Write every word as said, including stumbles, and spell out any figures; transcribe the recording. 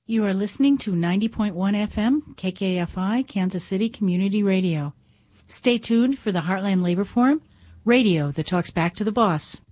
You are listening to ninety point one F M, K K F I, Kansas City Community Radio. Stay tuned for the Heartland Labor Forum, radio that talks back to the boss.